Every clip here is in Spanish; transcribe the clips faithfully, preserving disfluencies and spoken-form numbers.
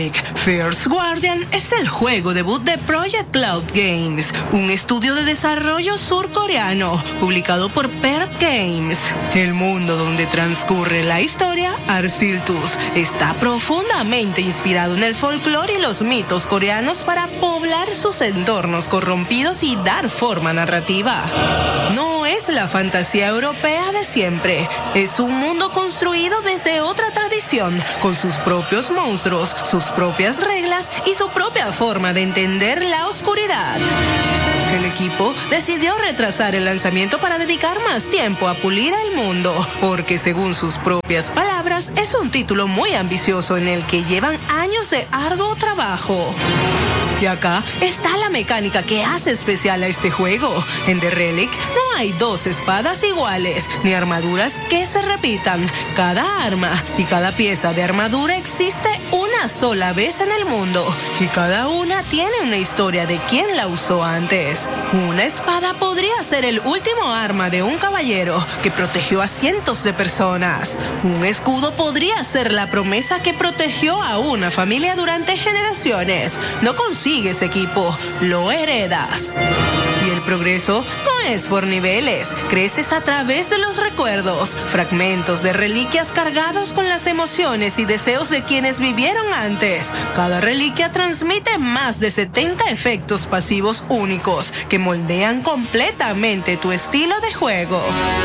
First Guardian es el juego debut de Project Cloud Games, un estudio de desarrollo surcoreano, publicado por Perk Games. El mundo donde transcurre la historia, Arsiltus, está profundamente inspirado en el folclore y los mitos coreanos para poblar sus entornos corrompidos y dar forma narrativa. No es la fantasía europea de siempre, es un mundo construido desde otra tradición, con sus propios monstruos, sus propias reglas y su propia forma de entender la oscuridad. El equipo decidió retrasar el lanzamiento para dedicar más tiempo a pulir el mundo, porque según sus propias palabras, es un título muy ambicioso en el que llevan años de arduo trabajo. Y acá está la mecánica que hace especial a este juego. En The Relic no hay dos espadas iguales, ni armaduras que se repitan. Cada arma y cada pieza de armadura existe una sola vez en el mundo, y cada una tiene una historia de quién la usó antes. Una espada podría ser el último arma de un caballero que protegió a cientos de personas. Un escudo podría ser la promesa que protegió a una familia durante generaciones. No consigues equipo, lo heredas. Y el progreso no es por niveles, creces a través de los recuerdos, fragmentos de reliquias cargados con las emociones y deseos de quienes vivieron antes. Cada reliquia transmite más de setenta efectos pasivos únicos que moldean completamente tu estilo de juego.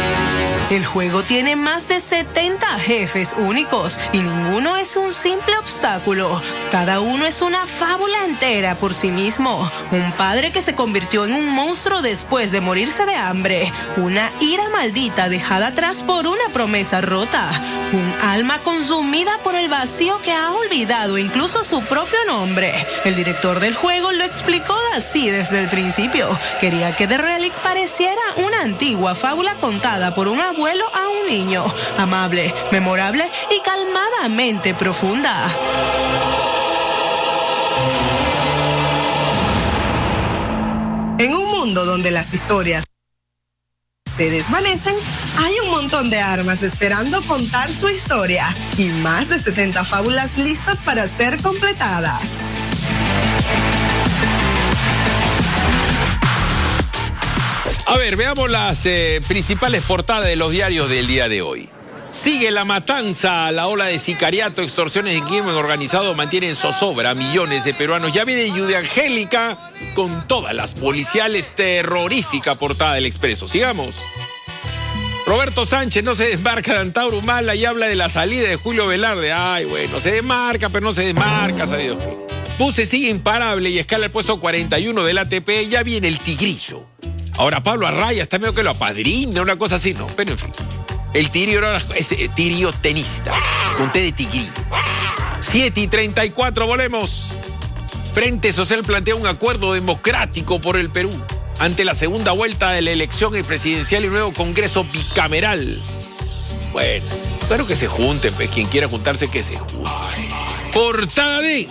El juego tiene más de setenta jefes únicos y ninguno es un simple obstáculo. Cada uno es una fábula entera por sí mismo. Un padre que se convirtió en un monstruo después de morirse de hambre. Una ira maldita dejada atrás por una promesa rota. Un alma consumida por el vacío que ha olvidado incluso su propio nombre. El director del juego lo explicó así desde el principio. Quería que The Relic pareciera una antigua fábula contada por un abuelo a un niño, amable, memorable y calmadamente profunda. En un mundo donde las historias se desvanecen, hay un montón de armas esperando contar su historia y más de setenta fábulas listas para ser completadas. A ver, veamos las eh, principales portadas de los diarios del día de hoy. Sigue la matanza, la ola de sicariato, extorsiones y crimen organizado mantiene en zozobra a millones de peruanos. Ya viene Judy Angélica con todas las policiales, terrorífica portada del Expreso. Sigamos. Roberto Sánchez no se desmarca de Antauro Humala y habla de la salida de Julio Velarde. Ay, bueno, se desmarca, pero no se desmarca, sabido. Buse sigue imparable y escala el puesto cuarenta y uno del A T P. Ya viene el tigrillo. Ahora Pablo Arraya está medio que lo apadrina, una cosa así, no, pero en fin. El tirio ahora es eh, tirio tenista, con té de tigrillo. siete y treinta y cuatro, volvemos. Frente Social plantea un acuerdo democrático por el Perú ante la segunda vuelta de la elección presidencial y nuevo Congreso bicameral. Bueno, espero que se junten, pues, quien quiera juntarse que se junte. Portada de...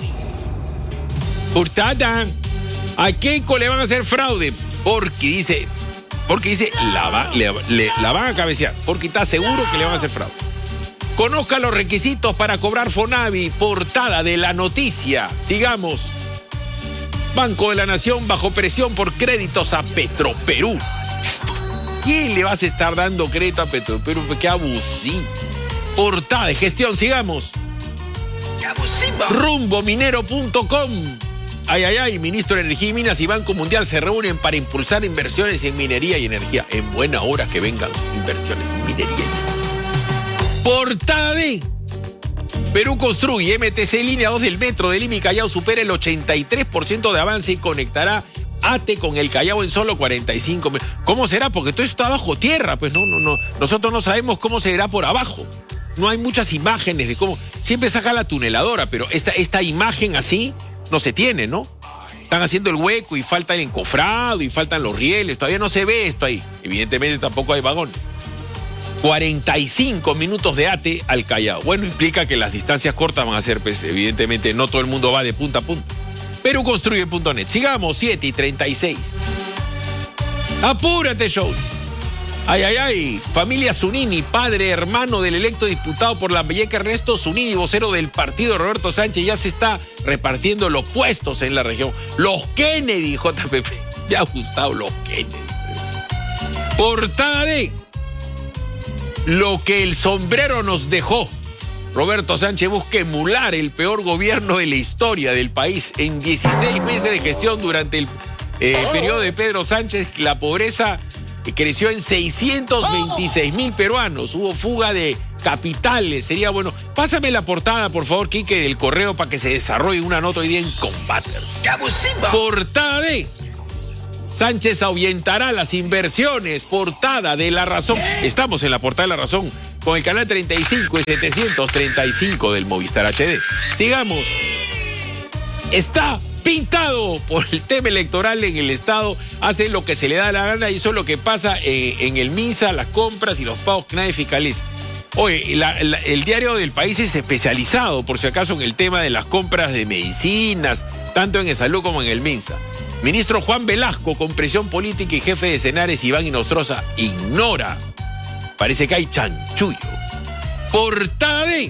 Portada. A Keiko le van a hacer fraude. Porque dice, porque dice, la, va, le, le, la van a cabecear, porque está seguro que le van a hacer fraude. Conozca los requisitos para cobrar Fonavi, portada de La Noticia. Sigamos. Banco de la Nación bajo presión por créditos a Petroperú. ¿Quién le vas a estar dando crédito a Petroperú? ¡Qué abusivo! Portada de Gestión, sigamos. ¡Qué abusivo! Rumbo minero punto com. Ay, ay, ay, ministro de Energía y Minas y Banco Mundial se reúnen para impulsar inversiones en minería y energía. En buena hora que vengan inversiones en minería y energía. Portada de Perú construye M T C línea dos del metro de Lima y Callao, supera el ochenta y tres por ciento de avance y conectará Ate con el Callao en solo cuarenta y cinco minutos. ¿Cómo será? Porque todo esto está bajo tierra, pues no, no, no. Nosotros no sabemos cómo será por abajo. No hay muchas imágenes de cómo. Siempre saca la tuneladora, pero esta, esta imagen así no se tiene, ¿no? Están haciendo el hueco y falta el encofrado y faltan los rieles. Todavía no se ve esto ahí. Evidentemente tampoco hay vagones. cuarenta y cinco minutos de Ate al Callao. Bueno, implica que las distancias cortas van a ser, pues, evidentemente, no todo el mundo va de punta a punta. Perú construye punto net. Sigamos, siete y treinta y seis. Apúrate, show. Ay, ay, ay. Familia Zunini, padre, hermano del electo diputado por Lambayeque Ernesto Zunini, vocero del partido Roberto Sánchez, ya se está repartiendo los puestos en la región. Los Kennedy, J P P. Ya ha gustado los Kennedy. Portada de lo que el sombrero nos dejó. Roberto Sánchez busca emular el peor gobierno de la historia del país. En dieciséis meses de gestión durante el eh, periodo de Pedro Sánchez, la pobreza creció en seiscientos veintiséis mil peruanos. Hubo fuga de capitales. Sería bueno. Pásame la portada, por favor, Quique, del correo para que se desarrolle una nota hoy día en Combaters. Portada de Sánchez ahuyentará las inversiones. Portada de La Razón. Estamos en la portada de La Razón con el canal treinta y cinco y setecientos treinta y cinco del Movistar H D. Sigamos. Está pintado por el tema electoral en el Estado. Hace lo que se le da la gana y eso es lo que pasa en, en el MINSA, las compras y los pagos que nadie fiscaliza. Oye, la, la, el diario del País es especializado, por si acaso, en el tema de las compras de medicinas, tanto en el Salud como en el MINSA. Ministro Juan Velasco, con presión política, y jefe de Senares, Iván Inostroza, ignora. Parece que hay chanchullo. Portada de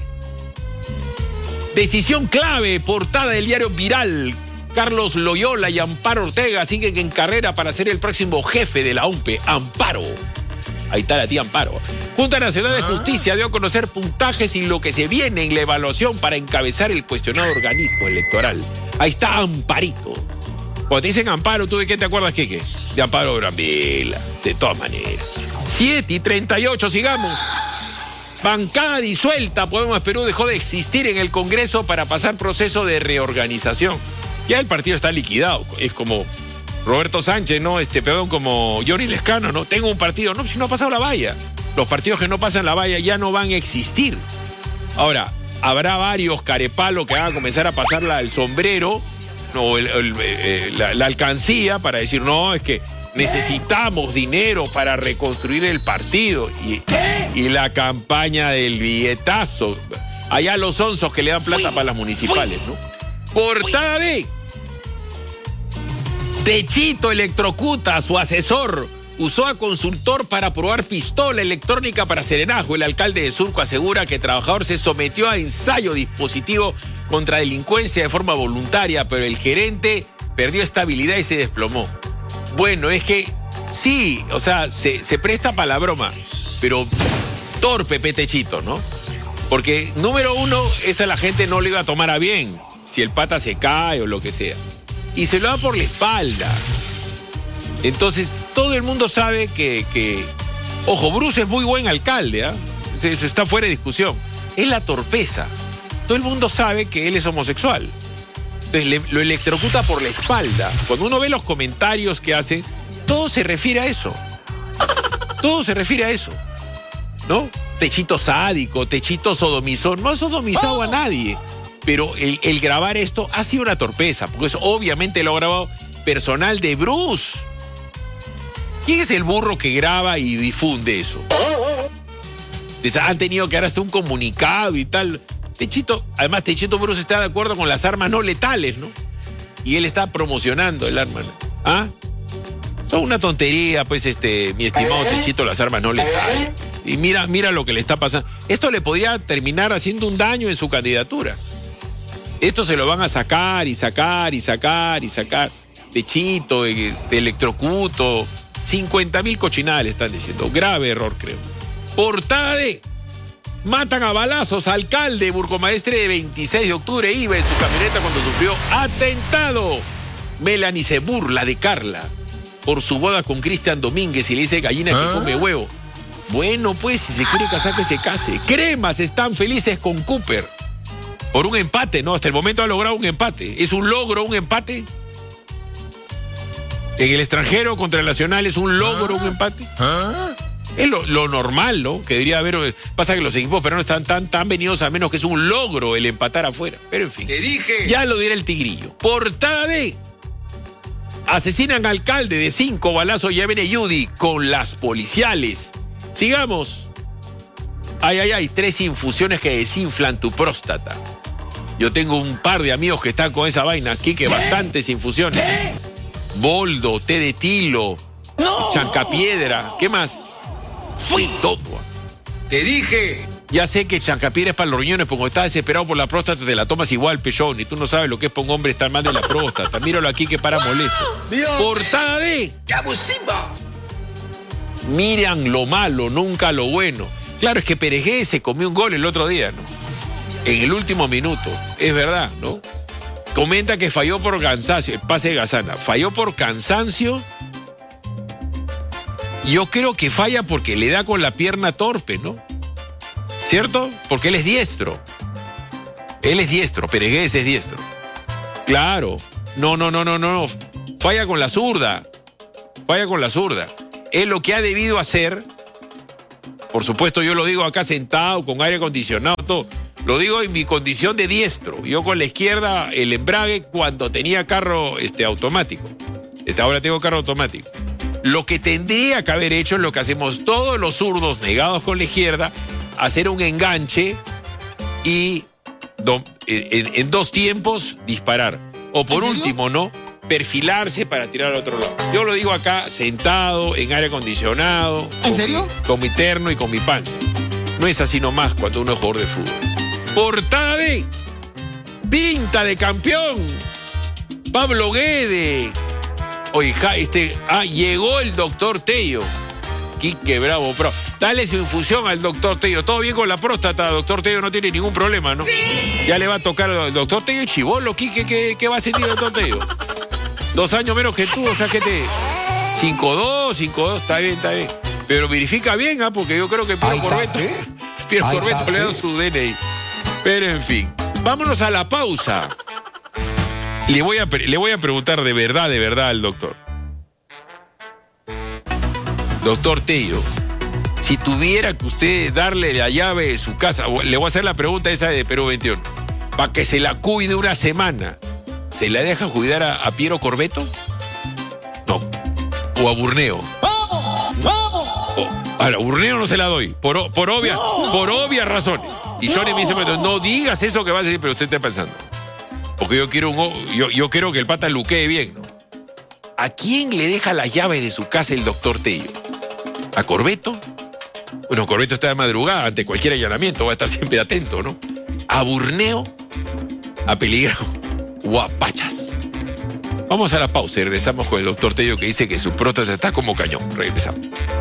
decisión clave, portada del diario Viral. Carlos Loyola y Amparo Ortega siguen en carrera para ser el próximo jefe de la O M P E. Amparo. Ahí está la tía Amparo. Junta Nacional de Justicia dio a conocer puntajes y lo que se viene en la evaluación para encabezar el cuestionado organismo electoral. Ahí está Amparito. Cuando te dicen Amparo, ¿tú de qué te acuerdas, Quique? De Amparo Brambila, de todas maneras. siete y treinta y ocho, sigamos. Bancada disuelta, Podemos Perú dejó de existir en el Congreso para pasar proceso de reorganización. Ya el partido está liquidado. Es como Roberto Sánchez, ¿no? Este, perdón, como Johnny Lescano, ¿no? Tengo un partido. No, si no ha pasado la valla. Los partidos que no pasan la valla ya no van a existir. Ahora, habrá varios carepalos que van a comenzar a pasarla al sombrero, no, el, el, el, la, la alcancía, para decir, no, es que necesitamos dinero para reconstruir el partido. Y, y la campaña del billetazo. Allá los onzos que le dan plata para las municipales, ¿no? Portada de Techito electrocuta a su asesor. Usó a consultor para probar pistola electrónica para serenazgo. El alcalde de Surco asegura que el trabajador se sometió a ensayo dispositivo contra delincuencia de forma voluntaria, pero el gerente perdió estabilidad y se desplomó. Bueno, es que sí, o sea, se, se presta para la broma, pero torpe Techito, ¿no? Porque, número uno, esa la gente no le iba a tomar a bien si el pata se cae o lo que sea. Y se lo da por la espalda. Entonces, todo el mundo sabe que, que... Ojo, Bruce es muy buen alcalde, ¿ah? ¿eh? Eso está fuera de discusión. Es la torpeza. Todo el mundo sabe que él es homosexual. Entonces, le, lo electrocuta por la espalda. Cuando uno ve los comentarios que hace, todo se refiere a eso. Todo se refiere a eso. ¿No? Techito sádico, Techito sodomizón. No ha sodomizado a nadie. Pero el, el grabar esto ha sido una torpeza, porque eso obviamente lo ha grabado personal de Bruce. ¿Quién es el burro que graba y difunde eso? Entonces, han tenido que dar hasta un comunicado y tal. Techito, además Techito Bruce está de acuerdo con las armas no letales, ¿no? Y él está promocionando el arma, ¿no? ¿Ah? Son una tontería, pues, este, mi estimado Techito, las armas no letales. Y mira, mira lo que le está pasando. Esto le podría terminar haciendo un daño en su candidatura. Esto se lo van a sacar y sacar y sacar y sacar. Techito, de, de electrocuto. cincuenta mil cochinadas le están diciendo. Grave error, creo. Portada de matan a balazos, alcalde, burgomaestre de veintiséis de octubre, iba en su camioneta cuando sufrió atentado. Melanie se burla de Carla por su boda con Cristian Domínguez y le dice gallina que come huevo. Bueno, pues, si se quiere casar, que se case. Cremas están felices con Cooper por un empate, ¿no? Hasta el momento ha logrado un empate. ¿Es un logro un empate? En el extranjero contra el Nacional es un logro un empate. Es lo, lo normal, ¿no? Que debería haber. Pasa que los equipos peruanos están tan, tan venidos a menos que es un logro el empatar afuera. Pero en fin. Te dije. Ya lo dirá el tigrillo. Portada de asesinan alcalde de cinco balazos y viene Judy con las policiales. Sigamos. Ay, ay, ay, tres infusiones que desinflan tu próstata. Yo tengo un par de amigos que están con esa vaina aquí, que bastantes infusiones. ¿Qué? Boldo, té de tilo, no. Chancapiedra, ¿qué más? fui todo. Te dije. Ya sé que Chancapiedra es para los riñones, porque cuando estás desesperado por la próstata te la tomas igual, pechón, y tú no sabes lo que es para un hombre estar mal de la próstata. Míralo aquí que para molesto. Dios. Portada de... ¡Qué abusiva! Miran lo malo, nunca lo bueno. Claro, es que Perejé se comió un gol el otro día, ¿no? En el último minuto, es verdad, ¿no? Comenta que falló por cansancio, el pase de Gazana. Falló por cansancio. Yo creo que falla porque le da con la pierna torpe, ¿no? ¿Cierto? Porque él es diestro. Él es diestro, Peregués es diestro. Claro. No, no, no, no, no. Falla con la zurda. Falla con la zurda. Es lo que ha debido hacer. Por supuesto, yo lo digo acá sentado, con aire acondicionado, todo. Lo digo en mi condición de diestro. Yo con la izquierda, el embrague cuando tenía carro este, automático. Este, ahora tengo carro automático. Lo que tendría que haber hecho es lo que hacemos todos los zurdos negados con la izquierda, hacer un enganche y do, en, en dos tiempos disparar. O por último, ¿no? Perfilarse para tirar al otro lado. Yo lo digo acá, sentado, en aire acondicionado. ¿En serio? Con mi terno y con mi panza. No es así nomás cuando uno es jugador de fútbol. Portada de pinta de campeón. Pablo Guede. Oye, este, ah, llegó el doctor Tello. Quique Bravo, pero dale su infusión al doctor Tello. Todo bien con la próstata, doctor Tello no tiene ningún problema, ¿no? Sí. Ya le va a tocar al doctor Tello y chibolo, Quique, ¿qué, ¿qué va a sentir el doctor Tello? Dos años menos que tú, o sea que te... cinco dos, cinco dos, está bien, está bien. Pero verifica bien, ¿ah? Porque yo creo que Piero Corbeto, Piero Corbeto le da su D N I. Pero en fin, vámonos a la pausa. Le voy a, le voy a preguntar de verdad, de verdad al doctor. Doctor Tello, si tuviera que usted darle la llave de su casa, le voy a hacer la pregunta esa de Perú veintiuno, para que se la cuide una semana, ¿se la deja cuidar a, a Piero Corbeto? No. ¿O a Burneo? O, a la Burneo no se la doy, por, por, obvia, por obvias razones. Y Johnny me dice, no digas eso que vas a decir, pero usted está pensando. Porque yo quiero, un, yo, yo quiero que el pata luquee bien, ¿no? ¿A quién le deja las llaves de su casa el doctor Tello? ¿A Corbeto? Bueno, Corbeto está de madrugada, ante cualquier allanamiento, va a estar siempre atento, ¿no? ¿A Burneo? ¿A Peligrano? ¿O a Pachas? Vamos a la pausa y regresamos con el doctor Tello que dice que su próstata está como cañón. Regresamos.